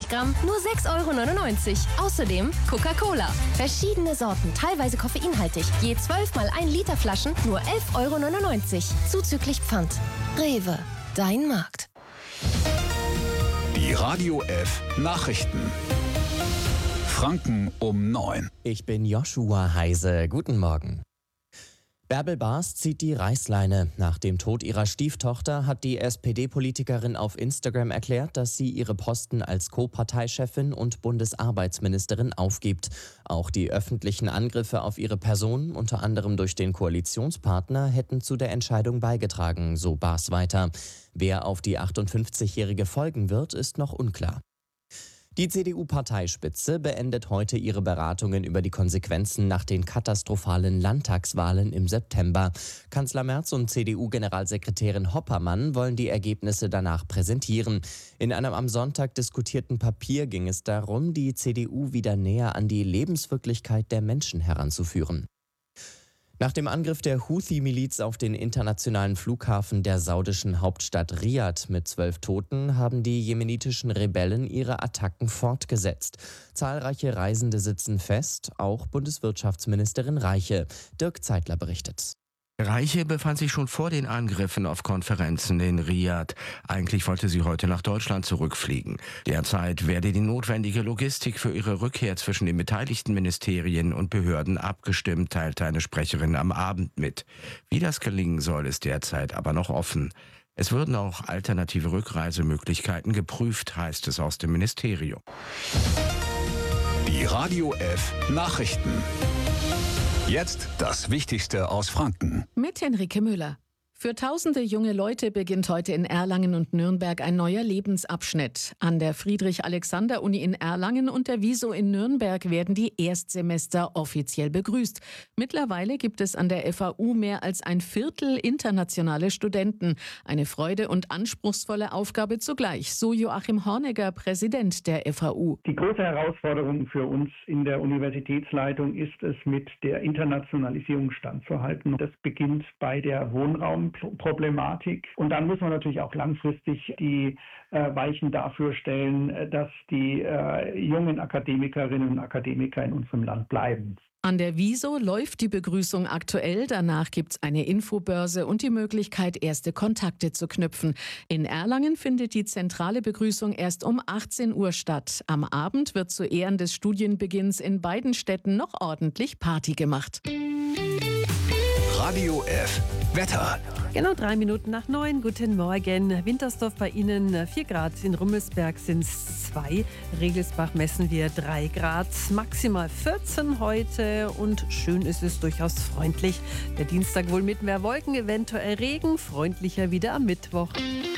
Gramm, nur 6,99 €. Außerdem Coca-Cola. Verschiedene Sorten, teilweise koffeinhaltig. Je 12 mal 1 Liter Flaschen, nur 11,99 €. Zuzüglich Pfand. Rewe, dein Markt. Die Radio F Nachrichten. Franken um 9. Ich bin Joshua Heise. Guten Morgen. Bärbel Baas zieht die Reißleine. Nach dem Tod ihrer Stieftochter hat die SPD-Politikerin auf Instagram erklärt, dass sie ihre Posten als Co-Parteichefin und Bundesarbeitsministerin aufgibt. Auch die öffentlichen Angriffe auf ihre Person, unter anderem durch den Koalitionspartner, hätten zu der Entscheidung beigetragen, so Baas weiter. Wer auf die 58-Jährige folgen wird, ist noch unklar. Die CDU-Parteispitze beendet heute ihre Beratungen über die Konsequenzen nach den katastrophalen Landtagswahlen im September. Kanzler Merz und CDU-Generalsekretärin Hoppermann wollen die Ergebnisse danach präsentieren. In einem am Sonntag diskutierten Papier ging es darum, die CDU wieder näher an die Lebenswirklichkeit der Menschen heranzuführen. Nach dem Angriff der Houthi-Miliz auf den internationalen Flughafen der saudischen Hauptstadt Riad mit 12 Toten haben die jemenitischen Rebellen ihre Attacken fortgesetzt. Zahlreiche Reisende sitzen fest, auch Bundeswirtschaftsministerin Reiche. Dirk Zeitler berichtet. Reiche befand sich schon vor den Angriffen auf Konferenzen in Riad. Eigentlich wollte sie heute nach Deutschland zurückfliegen. Derzeit werde die notwendige Logistik für ihre Rückkehr zwischen den beteiligten Ministerien und Behörden abgestimmt, teilte eine Sprecherin am Abend mit. Wie das gelingen soll, ist derzeit aber noch offen. Es würden auch alternative Rückreisemöglichkeiten geprüft, heißt es aus dem Ministerium. Die Radio F Nachrichten. Jetzt das Wichtigste aus Franken. Mit Henrike Müller. Für tausende junge Leute beginnt heute in Erlangen und Nürnberg ein neuer Lebensabschnitt. An der Friedrich-Alexander-Uni in Erlangen und der WISO in Nürnberg werden die Erstsemester offiziell begrüßt. Mittlerweile gibt es an der FAU mehr als ein Viertel internationale Studenten. Eine Freude und anspruchsvolle Aufgabe zugleich, so Joachim Hornegger, Präsident der FAU. Die große Herausforderung für uns in der Universitätsleitung ist es, mit der Internationalisierung standzuhalten. Das beginnt bei der Wohnraumproblematik. Und dann muss man natürlich auch langfristig die Weichen dafür stellen, dass die jungen Akademikerinnen und Akademiker in unserem Land bleiben. An der WISO läuft die Begrüßung aktuell. Danach gibt es eine Infobörse und die Möglichkeit, erste Kontakte zu knüpfen. In Erlangen findet die zentrale Begrüßung erst um 18 Uhr statt. Am Abend wird zu Ehren des Studienbeginns in beiden Städten noch ordentlich Party gemacht. Radio F Wetter. Genau 3 Minuten nach 9. Guten Morgen. Wintersdorf bei Ihnen 4 Grad. In Rummelsberg sind es 2. Regelsbach messen wir 3 Grad. Maximal 14 heute. Und schön ist es, durchaus freundlich. Der Dienstag wohl mit mehr Wolken, eventuell Regen. Freundlicher wieder am Mittwoch.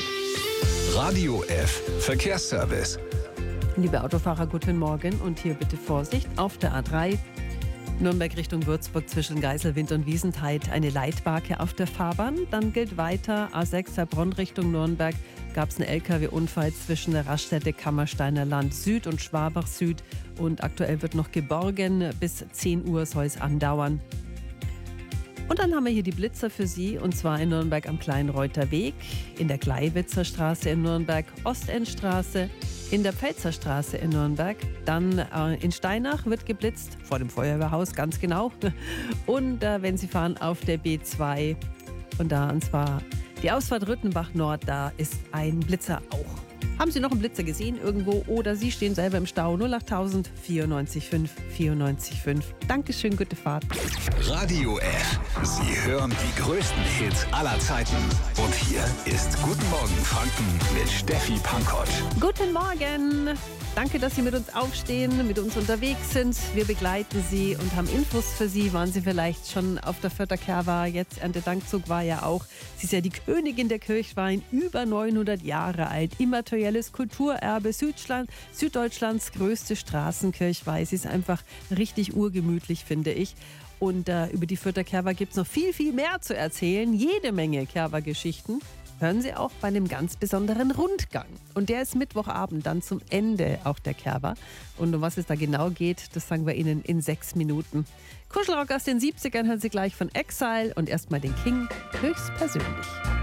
Radio F Verkehrsservice. Liebe Autofahrer, guten Morgen. Und hier bitte Vorsicht auf der A3. Nürnberg Richtung Würzburg zwischen Geiselwind und Wiesentheid eine Leitbarke auf der Fahrbahn. Dann gilt weiter A6 Heilbronn Richtung Nürnberg. Gab es einen LKW-Unfall zwischen der Raststätte Kammersteiner Land Süd und Schwabach Süd. Und aktuell wird noch geborgen. Bis 10 Uhr soll es andauern. Und dann haben wir hier die Blitzer für Sie, und zwar in Nürnberg am Kleinreuther Weg, in der Gleiwitzer Straße in Nürnberg, Ostendstraße, in der Pfälzer Straße in Nürnberg, dann in Steinach wird geblitzt, vor dem Feuerwehrhaus ganz genau. Und wenn Sie fahren auf der B2 und da, und zwar die Ausfahrt Rüttenbach Nord, da ist ein Blitzer auch. Haben Sie noch einen Blitzer gesehen irgendwo oder Sie stehen selber im Stau? 08000 94 94 5. Dankeschön, gute Fahrt. Radio F. Sie hören die größten Hits aller Zeiten. Und hier ist Guten Morgen Franken mit Steffi Pankotsch. Guten Morgen. Danke, dass Sie mit uns aufstehen, mit uns unterwegs sind. Wir begleiten Sie und haben Infos für Sie. Waren Sie vielleicht schon auf der Vierter Kerwa? Jetzt Erntedankzug war ja auch. Sie ist ja die Königin der Kirchweih, über 900 Jahre alt. Immaterielles Kulturerbe Süddeutschlands größte Straßenkirchweih. Sie ist einfach richtig urgemütlich, finde ich. Und über die Vierter Kerwa gibt es noch viel, viel mehr zu erzählen. Jede Menge Kerwa-Geschichten. Hören Sie auch bei einem ganz besonderen Rundgang. Und der ist Mittwochabend dann zum Ende auch der Kerwa. Und um was es da genau geht, das sagen wir Ihnen in 6 Minuten. Kuschelrock aus den 70ern hören Sie gleich von Exile und erstmal den King höchstpersönlich.